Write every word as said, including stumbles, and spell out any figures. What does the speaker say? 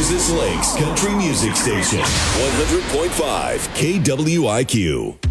Moses Lake's country music station, one hundred point five K W I Q.